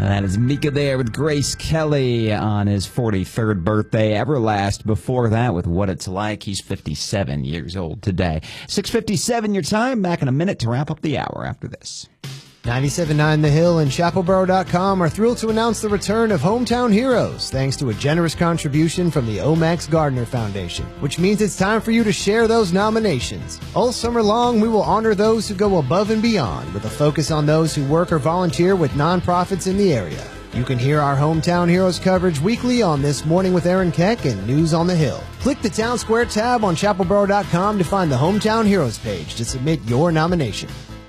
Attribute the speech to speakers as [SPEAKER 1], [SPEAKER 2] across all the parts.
[SPEAKER 1] That is Mika there with Grace Kelly on his 43rd birthday. Everlast before that with What It's Like. He's 57 years old today. 6:57 your time. Back in a minute to wrap up the hour after this.
[SPEAKER 2] 97.9 The Hill and ChapelBoro.com are thrilled to announce the return of Hometown Heroes, thanks to a generous contribution from the Omax Gardner Foundation, which means it's time for you to share those nominations. All summer long, we will honor those who go above and beyond, with a focus on those who work or volunteer with nonprofits in the area. You can hear our Hometown Heroes coverage weekly on This Morning with Aaron Keck and News on the Hill. Click the Town Square tab on ChapelBoro.com to find the Hometown Heroes page to submit your nomination.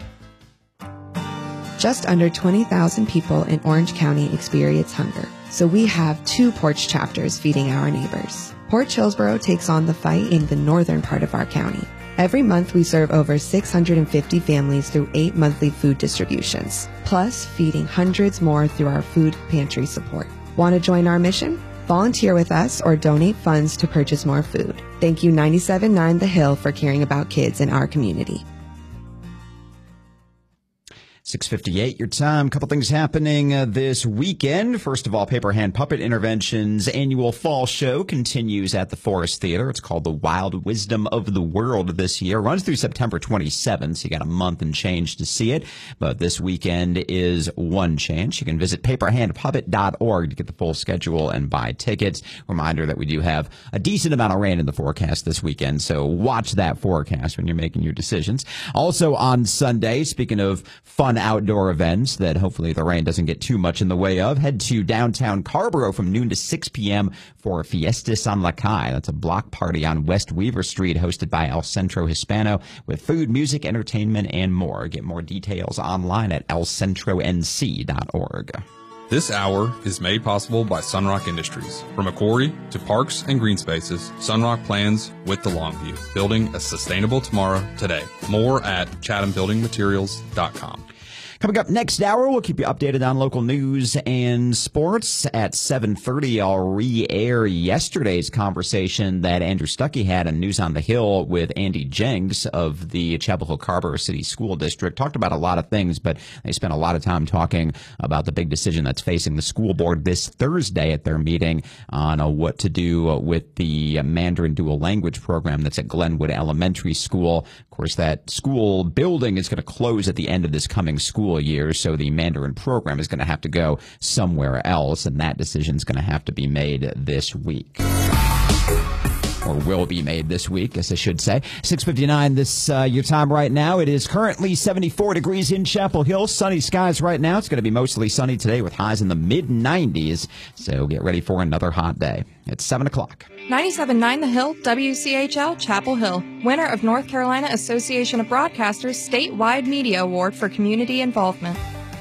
[SPEAKER 3] Just under 20,000 people in Orange County experience hunger, so we have 2 Porch chapters feeding our neighbors. Porch Hillsboro takes on the fight in the northern part of our county. Every month we serve over 650 families through 8 monthly food distributions, plus feeding hundreds more through our food pantry support. Want to join our mission? Volunteer with us or donate funds to purchase more food. Thank you 97.9 The Hill for caring about kids in our community.
[SPEAKER 1] 6:58 your time. Couple things happening this weekend. First of all, Paper Hand Puppet Intervention's annual fall show continues at the Forest Theater. It's called The Wild Wisdom of the World this year. Runs through September 27th, so you got a month and change to see it. But this weekend is one chance. You can visit paperhandpuppet.org to get the full schedule and buy tickets. Reminder that we do have a decent amount of rain in the forecast this weekend, so watch that forecast when you're making your decisions. Also on Sunday, speaking of fun outdoor events that hopefully the rain doesn't get too much in the way of, head to downtown Carrboro from noon to 6 p.m. for Fiesta San La Calle. That's a block party on West Weaver Street hosted by El Centro Hispano with food, music, entertainment, and more. Get more details online at elcentronc.org.
[SPEAKER 4] This hour is made possible by Sunrock Industries. From a quarry to parks and green spaces, Sunrock plans with the long view, building a sustainable tomorrow today. More at chathambuildingmaterials.com.
[SPEAKER 1] Coming up next hour, we'll keep you updated on local news and sports. At 7:30, I'll re-air yesterday's conversation that Andrew Stuckey had on News on the Hill with Andy Jenks of the Chapel Hill Carrboro City School District. Talked about a lot of things, but they spent a lot of time talking about the big decision that's facing the school board this Thursday at their meeting on what to do with the Mandarin dual language program that's at Glenwood Elementary School. Of course, that school building is going to close at the end of this coming school year, so the Mandarin program is going to have to go somewhere else, and that decision is going to have to be made this week. Or will be made this week, as I should say. 6:59 this your time right now. It is currently 74 degrees in Chapel Hill. Sunny skies right now. It's going to be mostly sunny today with highs in the mid-90s. So get ready for another hot day. It's 7 o'clock.
[SPEAKER 5] 97.9 The Hill, WCHL, Chapel Hill. Winner of North Carolina Association of Broadcasters Statewide Media Award for Community Involvement.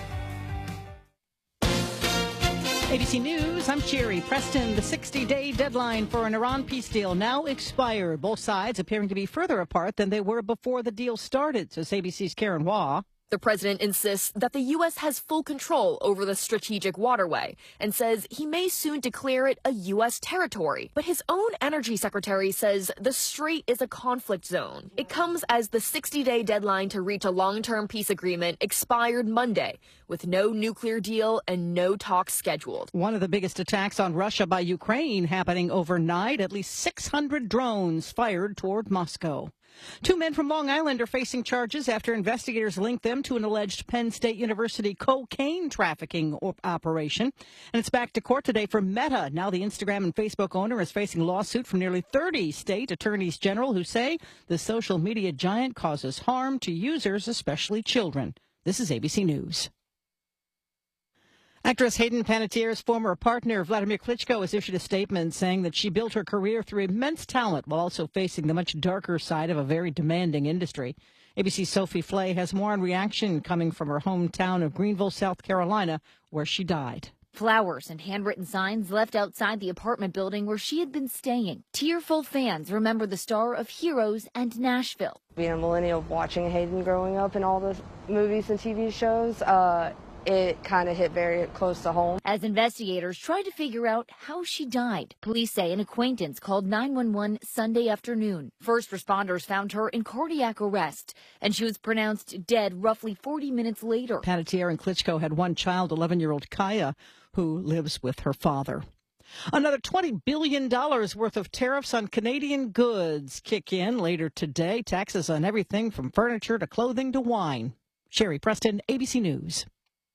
[SPEAKER 6] ABC News, I'm Sherry Preston. The 60-day deadline for an Iran peace deal now expired. Both sides appearing to be further apart than they were before the deal started, says ABC's Karen Waugh.
[SPEAKER 7] The president insists that the U.S. has full control over the strategic waterway and says he may soon declare it a U.S. territory. But his own energy secretary says the strait is a conflict zone. It comes as the 60-day deadline to reach a long-term peace agreement expired Monday, with no nuclear deal and no talks scheduled.
[SPEAKER 6] One of the biggest attacks on Russia by Ukraine happening overnight. At least 600 drones fired toward Moscow. 2 men from Long Island are facing charges after investigators linked them to an alleged Penn State University cocaine trafficking operation. And it's back to court today for Meta. Now the Instagram and Facebook owner is facing a lawsuit from nearly 30 state attorneys general who say the social media giant causes harm to users, especially children. This is ABC News. Actress Hayden Panettiere's former partner, Vladimir Klitschko, has issued a statement saying that she built her career through immense talent while also facing the much darker side of a very demanding industry. ABC's Sophie Flay has more on reaction coming from her hometown of Greenville, South Carolina, where she died.
[SPEAKER 8] Flowers and handwritten signs left outside the apartment building where she had been staying. Tearful fans remember the star of Heroes and Nashville.
[SPEAKER 9] Being a millennial, watching Hayden growing up in all the movies and TV shows, it kind of hit very close to home.
[SPEAKER 8] As investigators tried to figure out how she died, police say an acquaintance called 911 Sunday afternoon. First responders found her in cardiac arrest, and she was pronounced dead roughly 40 minutes later.
[SPEAKER 6] Panettiere and Klitschko had one child, 11-year-old Kaya, who lives with her father. Another $20 billion worth of tariffs on Canadian goods kick in later today. Taxes on everything from furniture to clothing to wine. Sherry Preston, ABC News.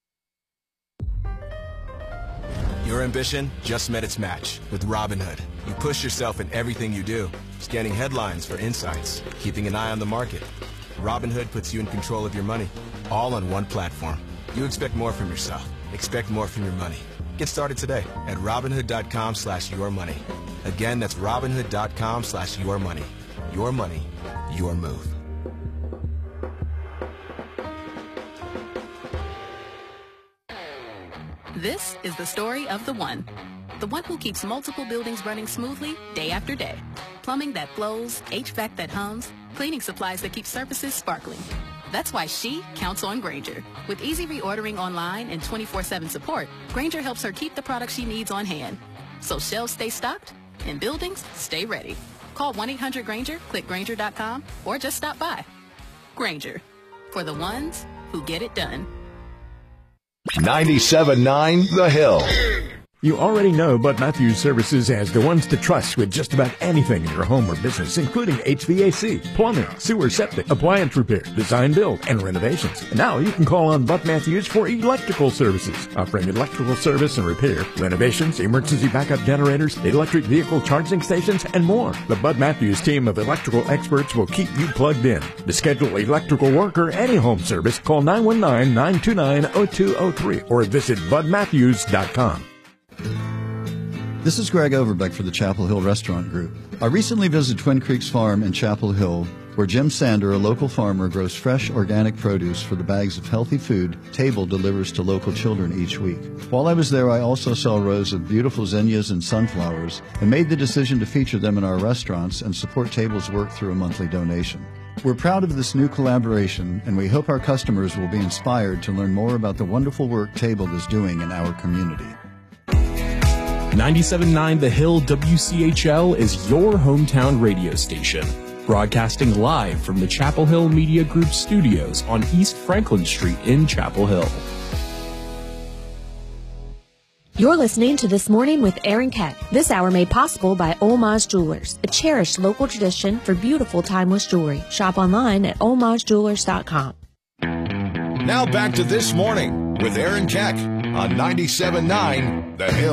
[SPEAKER 10] Your ambition just met its match with Robinhood. You push yourself in everything you do, scanning headlines for insights, keeping an eye on the market. Robinhood puts you in control of your money, all on one platform. You expect more from yourself. Expect more from your money. Get started today at Robinhood.com/yourmoney. Again, that's Robinhood.com/yourmoney. Your money, your move.
[SPEAKER 11] This is the story of the one who keeps multiple buildings running smoothly day after day. Plumbing that flows, HVAC that hums, cleaning supplies that keep surfaces sparkling. That's why she counts on Grainger. With easy reordering online and 24/7 support, Grainger helps her keep the products she needs on hand. So shelves stay stocked and buildings stay ready. Call 1-800-GRAINGER, click Grainger.com, or just stop by. Grainger, for the ones who get it done.
[SPEAKER 12] 97.9 The Hill.
[SPEAKER 13] You already know Bud Matthews Services as the ones to trust with just about anything in your home or business, including HVAC, plumbing, sewer, septic, appliance repair, design, build, and renovations. And now you can call on Bud Matthews for electrical services, offering electrical service and repair, renovations, emergency backup generators, electric vehicle charging stations, and more. The Bud Matthews team of electrical experts will keep you plugged in. To schedule electrical work or any home service, call 919-929-0203 or visit budmatthews.com.
[SPEAKER 14] This is Greg Overbeck for the Chapel Hill Restaurant Group. I recently visited Twin Creeks Farm in Chapel Hill, where Jim Sander, a local farmer, grows fresh organic produce for the bags of healthy food Table delivers to local children each week. While I was there, I also saw rows of beautiful zinnias and sunflowers and made the decision to feature them in our restaurants and support Table's work through a monthly donation. We're proud of this new collaboration, and we hope our customers will be inspired to learn more about the wonderful work Table is doing in our community.
[SPEAKER 15] 97.9 The Hill WCHL is your hometown radio station, broadcasting live from the Chapel Hill Media Group studios on East Franklin Street in Chapel Hill.
[SPEAKER 16] You're listening to This Morning with Aaron Keck. This hour made possible by Homage Jewelers, a cherished local tradition for beautiful timeless jewelry. Shop online at homagejewelers.com.
[SPEAKER 12] Now back to This Morning with Aaron Keck on 97.9 The Hill.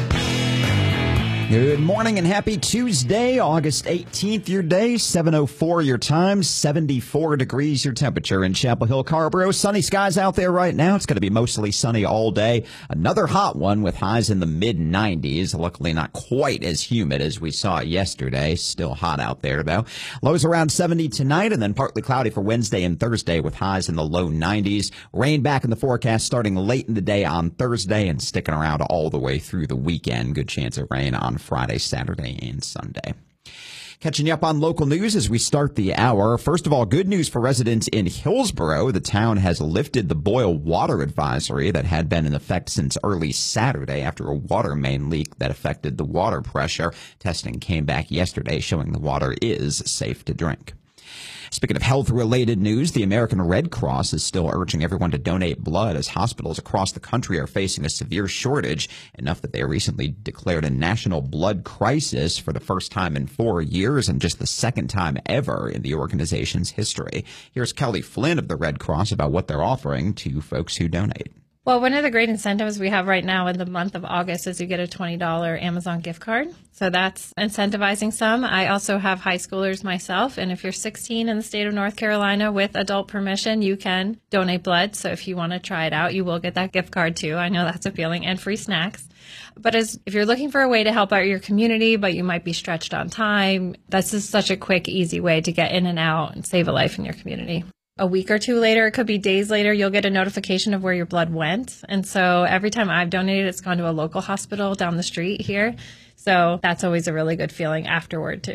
[SPEAKER 1] Good morning and happy Tuesday, August 18th, your day, 7:04 your time, 74 degrees your temperature in Chapel Hill, Carrboro. Sunny skies out there right now. It's going to be mostly sunny all day. Another hot one with highs in the mid-90s. Luckily not quite as humid as we saw yesterday. Still hot out there, though. Lows around 70 tonight and then partly cloudy for Wednesday and Thursday with highs in the low 90s. Rain back in the forecast starting late in the day on Thursday and sticking around all the way through the weekend. Good chance of rain on Friday, Saturday, and Sunday. Catching you up on local news as we start the hour. First of all, good news for residents in Hillsborough. The town has lifted the boil water advisory that had been in effect since early Saturday after a water main leak that affected the water pressure. Testing came back yesterday showing the water is safe to drink. Speaking of health-related news, the American Red Cross is still urging everyone to donate blood as hospitals across the country are facing a severe shortage, enough that they recently declared a national blood crisis for the first time in 4 years and just the second time ever in the organization's history. Here's Kelly Flynn of the Red Cross about what they're offering to folks who donate.
[SPEAKER 17] Well, one of the great incentives we have right now in the month of August is you get a $20 Amazon gift card. So that's incentivizing some. I also have high schoolers myself. And if you're 16 in the state of North Carolina with adult permission, you can donate blood. So if you want to try it out, you will get that gift card too. I know that's appealing, and free snacks. But if you're looking for a way to help out your community, but you might be stretched on time, this is such a quick, easy way to get in and out and save a life in your community. A week or two later, it could be days later, you'll get a notification of where your blood went. And so every time I've donated, it's gone to a local hospital down the street here. So that's always a really good feeling afterward, too.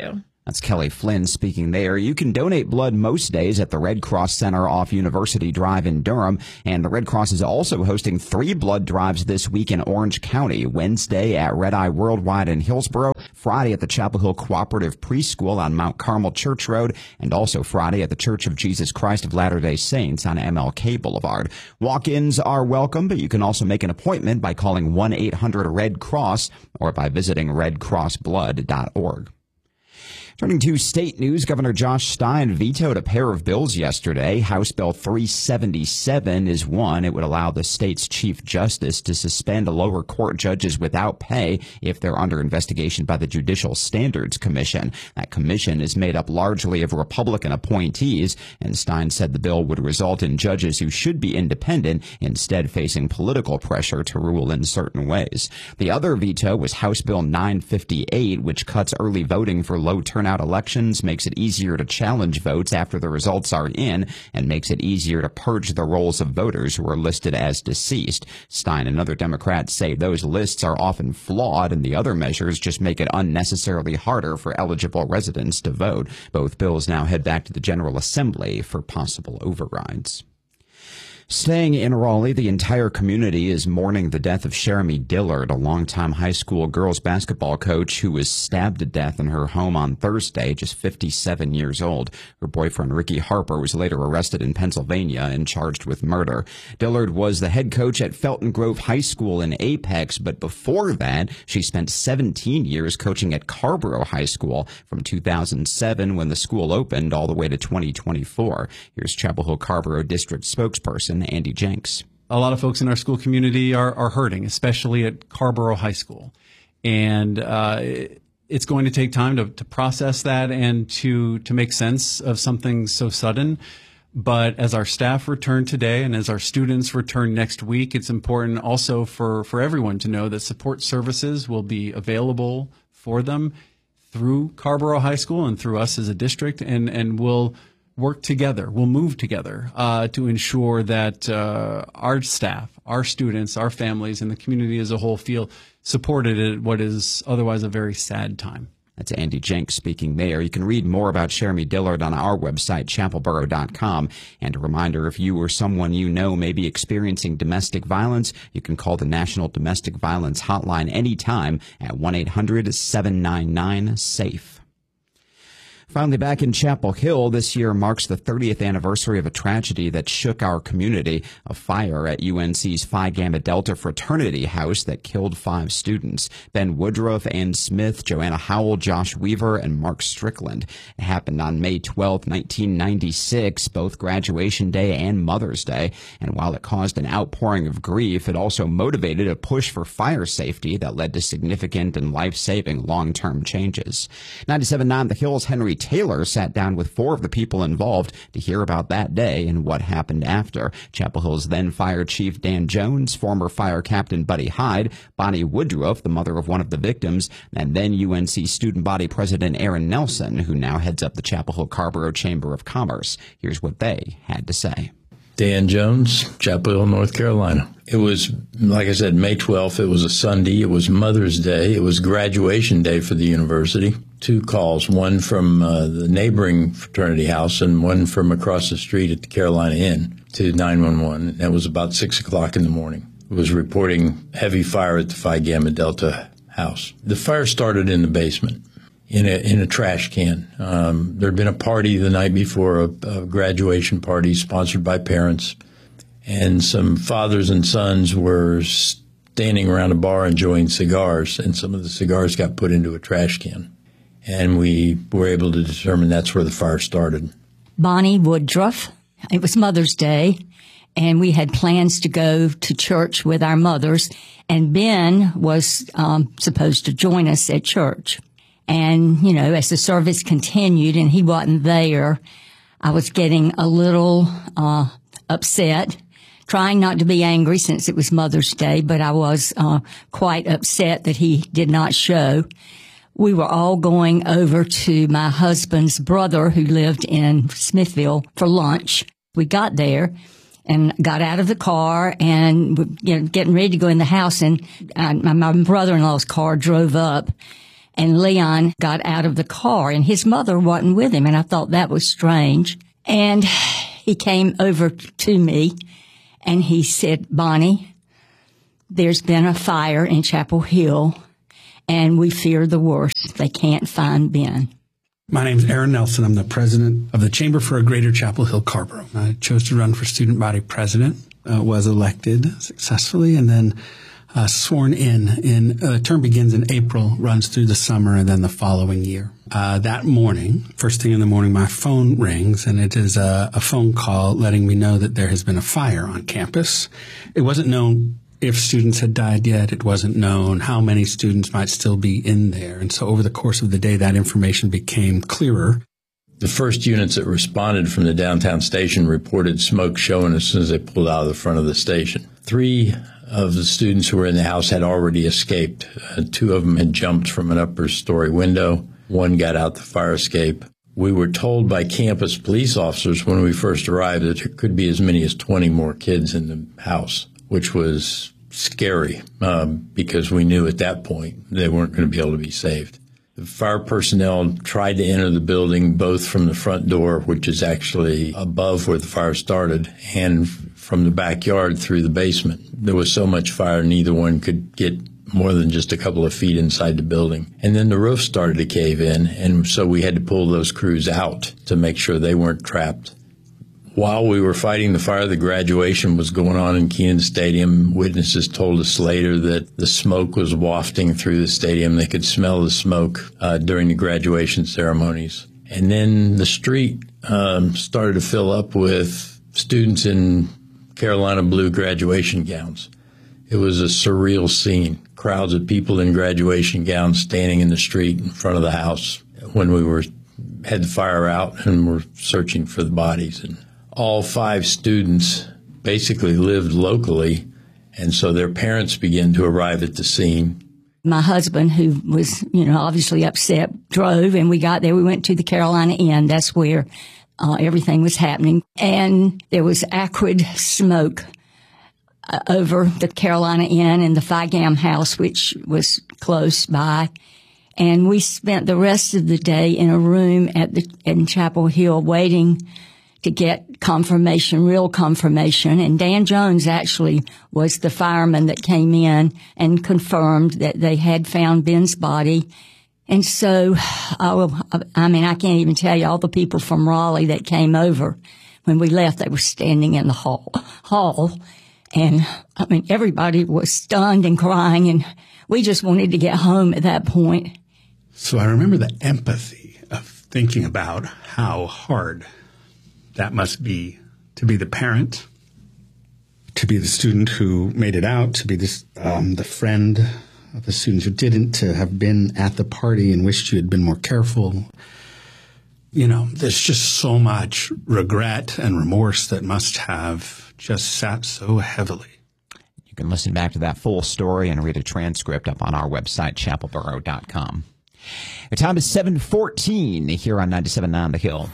[SPEAKER 1] That's Kelly Flynn speaking there. You can donate blood most days at the Red Cross Center off University Drive in Durham. And the Red Cross is also hosting 3 blood drives this week in Orange County. Wednesday at Red Eye Worldwide in Hillsboro, Friday at the Chapel Hill Cooperative Preschool on Mount Carmel Church Road, and also Friday at the Church of Jesus Christ of Latter-day Saints on MLK Boulevard. Walk-ins are welcome, but you can also make an appointment by calling 1-800-RED-CROSS or by visiting redcrossblood.org. Turning to state news, Governor Josh Stein vetoed a pair of bills yesterday. House Bill 377 is one. It would allow the state's chief justice to suspend lower court judges without pay if they're under investigation by the Judicial Standards Commission. That commission is made up largely of Republican appointees, and Stein said the bill would result in judges who should be independent instead facing political pressure to rule in certain ways. The other veto was House Bill 958, which cuts early voting for low turnout elections, makes it easier to challenge votes after the results are in, and makes it easier to purge the rolls of voters who are listed as deceased. Stein and other Democrats say those lists are often flawed, and the other measures just make it unnecessarily harder for eligible residents to vote. Both bills now head back to the General Assembly for possible overrides. Staying in Raleigh, the entire community is mourning the death of Sheremy Dillard, a longtime high school girls basketball coach who was stabbed to death in her home on Thursday, just 57 years old. Her boyfriend, Ricky Harper, was later arrested in Pennsylvania and charged with murder. Dillard was the head coach at Felton Grove High School in Apex, but before that, she spent 17 years coaching at Carborough High School from 2007 when the school opened all the way to 2024. Here's Chapel Hill Carborough District spokesperson Andy Jenks.
[SPEAKER 18] A lot of folks in our school community are hurting, especially at Carborough High School. And it's going to take time to process that and to make sense of something so sudden. But as our staff return today and as our students return next week, it's important also for everyone to know that support services will be available for them through Carborough High School and through us as a district, and we'll work together. We'll move together to ensure that our staff, our students, our families, and the community as a whole feel supported at what is otherwise a very sad time.
[SPEAKER 1] That's Andy Jenks speaking there. You can read more about Sheremy Dillard on our website, chapelboro.com. And a reminder, if you or someone you know may be experiencing domestic violence, you can call the National Domestic Violence Hotline anytime at 1-800-799-SAFE. Finally, back in Chapel Hill, this year marks the 30th anniversary of a tragedy that shook our community, a fire at UNC's Phi Gamma Delta fraternity house that killed 5 students: Ben Woodruff, Ann Smith, Joanna Howell, Josh Weaver, and Mark Strickland. It happened on May 12, 1996, both graduation day and Mother's Day. And while it caused an outpouring of grief, it also motivated a push for fire safety that led to significant and life-saving long-term changes. 97.9 The Hill's Henry Taylor sat down with 4 of the people involved to hear about that day and what happened after. Chapel Hill's then Fire Chief Dan Jones, former Fire Captain Buddy Hyde, Bonnie Woodruff, the mother of one of the victims, and then UNC Student Body President Aaron Nelson, who now heads up the Chapel Hill Carborough Chamber of Commerce. Here's what they had to say.
[SPEAKER 19] Dan Jones, Chapel Hill, North Carolina. It was, like I said, May 12th. It was a Sunday. It was Mother's Day. It was graduation day for the university. 2 calls, one from the neighboring fraternity house and one from across the street at the Carolina Inn to 911. And that was about 6 o'clock in the morning. It was reporting heavy fire at the Phi Gamma Delta house. The fire started in the basement in a trash can. There had been a party the night before, a graduation party sponsored by parents, and some fathers and sons were standing around a bar enjoying cigars, and some of the cigars got put into a trash can. And we were able to determine that's where the fire started.
[SPEAKER 20] Bonnie Woodruff. It was Mother's Day, and we had plans to go to church with our mothers, and Ben was supposed to join us at church. And, you know, as the service continued and he wasn't there, I was getting a little upset, trying not to be angry since it was Mother's Day, but I was quite upset that he did not show. We were all going over to my husband's brother who lived in Smithville for lunch. We got there and got out of the car and, you know, getting ready to go in the house, and my brother-in-law's car drove up. And Leon got out of the car, and his mother wasn't with him, and I thought that was strange. And he came over to me, and he said, Bonnie, there's been a fire in Chapel Hill, and we fear the worst. They can't find Ben.
[SPEAKER 21] My name is Aaron Nelson. I'm the president of the Chamber for a Greater Chapel Hill Carrboro. I chose to run for student body president, was elected successfully, and then sworn in. Term begins in April, runs through the summer, and then the following year. That morning, first thing in the morning, my phone rings, and it is a phone call letting me know that there has been a fire on campus. It wasn't known if students had died yet. It wasn't known how many students might still be in there. And so over the course of the day, that information became clearer.
[SPEAKER 19] The first units that responded from the downtown station reported smoke showing as soon as they pulled out of the front of the station. 3 of the students who were in the house had already escaped. 2 of them had jumped from an upper story window. 1 got out the fire escape. We were told by campus police officers when we first arrived that there could be as many as 20 more kids in the house, which was scary because we knew at that point they weren't going to be able to be saved. The fire personnel tried to enter the building both from the front door, which is actually above where the fire started, and from the backyard through the basement. There was so much fire, neither one could get more than just a couple of feet inside the building. And then the roof started to cave in, and so we had to pull those crews out to make sure they weren't trapped. While we were fighting the fire, the graduation was going on in Kenan Stadium. Witnesses told us later that the smoke was wafting through the stadium. They could smell the smoke during the graduation ceremonies. And then the street started to fill up with students in Carolina blue graduation gowns. It was a surreal scene. Crowds of people in graduation gowns standing in the street in front of the house when we had the fire out and were searching for the bodies. And all 5 students basically lived locally, and so their parents began to arrive at the scene.
[SPEAKER 20] My husband, who was, obviously upset, drove, and we got there. We went to the Carolina Inn. That's where everything was happening. And there was acrid smoke over the Carolina Inn and the Phi Gam house, which was close by. And we spent the rest of the day in a room in Chapel Hill waiting to get confirmation, real confirmation. And Dan Jones actually was the fireman that came in and confirmed that they had found Ben's body. And so, I can't even tell you all the people from Raleigh that came over. When we left, they were standing in the hall. And, everybody was stunned and crying, and we just wanted to get home at that point.
[SPEAKER 21] So I remember the empathy of thinking about how hard that must be to be the parent, to be the student who made it out, to be the friend of the students who didn't, to have been at the party and wished you had been more careful. There's just so much regret and remorse that must have just sat so heavily.
[SPEAKER 1] You can listen back to that full story and read a transcript up on our website, chapelboro.com. The time is 7:14 here on 97.9 The Hill.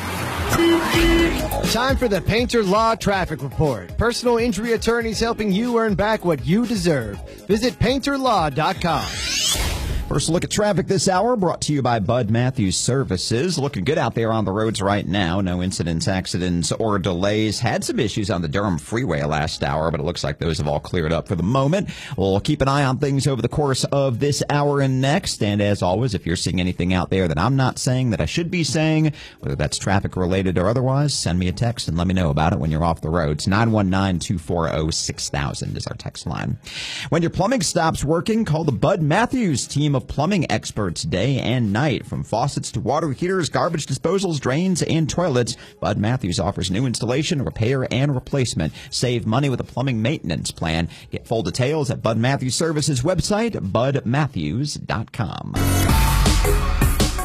[SPEAKER 2] Time for the Painter Law Traffic Report. Personal injury attorneys helping you earn back what you deserve. Visit painterlaw.com.
[SPEAKER 1] First look at traffic this hour brought to you by Bud Matthews Services. Looking good out there on the roads right now. No incidents, accidents, or delays. Had some issues on the Durham Freeway last hour, but it looks like those have all cleared up for the moment. We'll keep an eye on things over the course of this hour and next. And as always, if you're seeing anything out there that I'm not saying that I should be saying, whether that's traffic related or otherwise, send me a text and let me know about it when you're off the roads. 919-240-6000 is our text line. When your plumbing stops working, call the Bud Matthews team of plumbing experts day and night. From faucets to water heaters, garbage disposals, drains, and toilets, Bud Matthews offers new installation, repair, and replacement. Save money with a plumbing maintenance plan. Get full details at Bud Matthews Services website, budmatthews.com.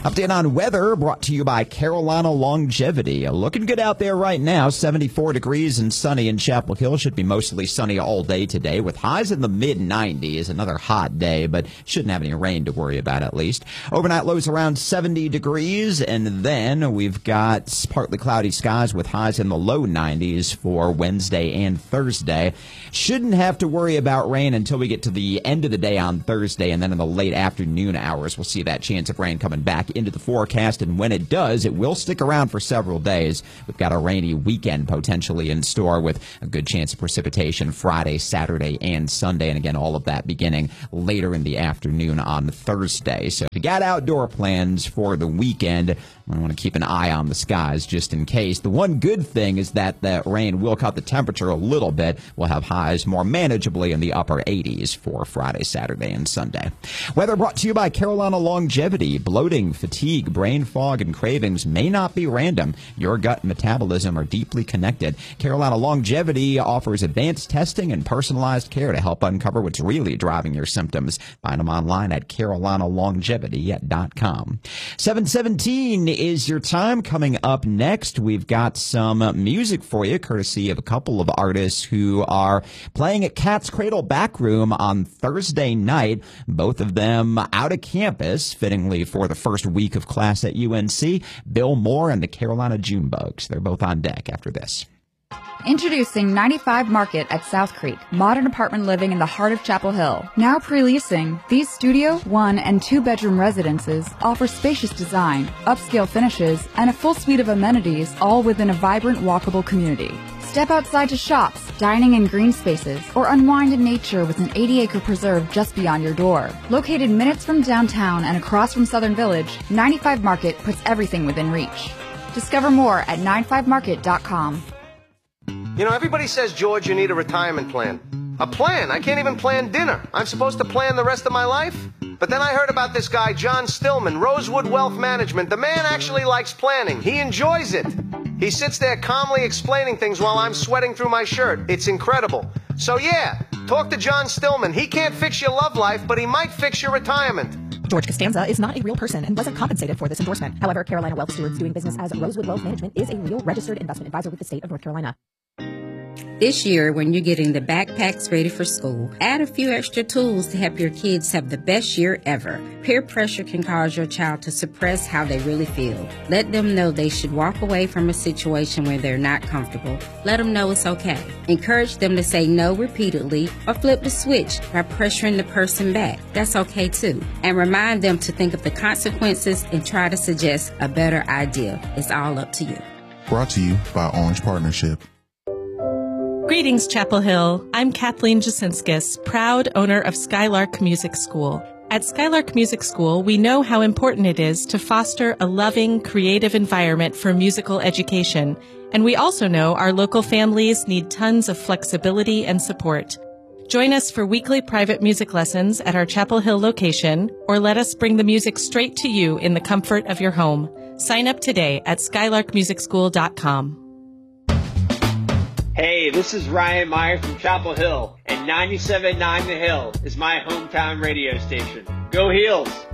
[SPEAKER 1] Update on weather brought to you by Carolina Longevity. Looking good out there right now. 74 degrees and sunny in Chapel Hill. Should be mostly sunny all day today with highs in the mid-90s. Another hot day, but shouldn't have any rain to worry about at least. Overnight lows around 70 degrees, and then we've got partly cloudy skies with highs in the low 90s for Wednesday and Thursday. Shouldn't have to worry about rain until we get to the end of the day on Thursday, and then in the late afternoon hours, we'll see that chance of rain coming back into the forecast, and when it does, it will stick around for several days. We've got a rainy weekend potentially in store with a good chance of precipitation Friday, Saturday, and Sunday, and again, all of that beginning later in the afternoon on Thursday. So if you got outdoor plans for the weekend, I want to keep an eye on the skies just in case. The one good thing is that the rain will cut the temperature a little bit. We'll have highs more manageably in the upper 80s for Friday, Saturday, and Sunday. Weather brought to you by Carolina Longevity. Bloating, fatigue, brain fog, and cravings may not be random. Your gut and metabolism are deeply connected. Carolina Longevity offers advanced testing and personalized care to help uncover what's really driving your symptoms. Find them online at carolinalongevity.com. 7:17 is your time. Coming up next, we've got some music for you, courtesy of a couple of artists who are playing at Cat's Cradle Backroom on Thursday night. Both of them out of campus, fittingly for the first week of class at UNC. Bill Moore and the Carolina Junebugs. They're both on deck after this.
[SPEAKER 3] Introducing 95 Market at South Creek, modern apartment living in the heart of Chapel Hill. Now pre-leasing, these studio, 1- and 2-bedroom residences offer spacious design, upscale finishes, and a full suite of amenities, all within a vibrant, walkable community. Step outside to shops, dining in green spaces, or unwind in nature with an 80-acre preserve just beyond your door. Located minutes from downtown and across from Southern Village, 95 Market puts everything within reach. Discover more at 95market.com.
[SPEAKER 22] You know, everybody says, George, you need a retirement plan. A plan? I can't even plan dinner. I'm supposed to plan the rest of my life? But then I heard about this guy, John Stillman, Rosewood Wealth Management. The man actually likes planning. He enjoys it. He sits there calmly explaining things while I'm sweating through my shirt. It's incredible. So yeah, talk to John Stillman. He can't fix your love life, but he might fix your retirement.
[SPEAKER 23] George Costanza is not a real person and wasn't compensated for this endorsement. However, Carolina Wealth Stewards doing business as Rosewood Wealth Management is a real registered investment advisor with the state of North Carolina.
[SPEAKER 24] This year, when you're getting the backpacks ready for school, add a few extra tools to help your kids have the best year ever. Peer pressure can cause your child to suppress how they really feel. Let them know they should walk away from a situation where they're not comfortable. Let them know it's okay. Encourage them to say no repeatedly or flip the switch by pressuring the person back. That's okay too. And remind them to think of the consequences and try to suggest a better idea. It's all up to you.
[SPEAKER 25] Brought to you by Orange Partnership.
[SPEAKER 26] Greetings, Chapel Hill. I'm Kathleen Jasinskis, proud owner of Skylark Music School. At Skylark Music School, we know how important it is to foster a loving, creative environment for musical education. And we also know our local families need tons of flexibility and support. Join us for weekly private music lessons at our Chapel Hill location, or let us bring the music straight to you in the comfort of your home. Sign up today at skylarkmusicschool.com.
[SPEAKER 27] Hey, this is Ryan Meyer from Chapel Hill, and 97.9 The Hill is my hometown radio station. Go Heels!